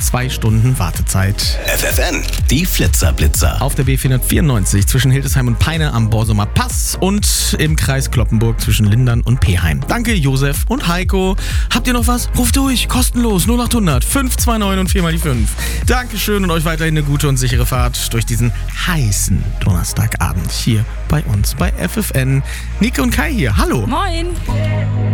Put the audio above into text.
2 Stunden Wartezeit. FFN, die Flitzerblitzer. Auf der B494 zwischen Hildesheim und Peine am Borsumer Pass und im Kreis Cloppenburg zwischen Lindern und Peheim. Danke Josef und Heiko. Habt ihr noch was? Ruft durch, kostenlos, 0800 529 und 4 mal die 5. Dankeschön und euch weiterhin eine gute und sichere Fahrt durch diesen heißen Donnerstagabend hier bei uns bei FFN. Nike und Kai hier, hallo. Moin.